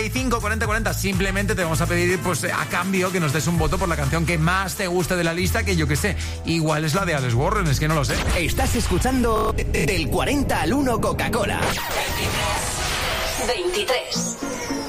40 simplemente te vamos a pedir pues a cambio que nos des un voto por la canción que más te guste de la lista, que yo que sé, igual es la de Alex Warren, es que no lo sé. Estás escuchando del 40 al 1 Coca-Cola. 23.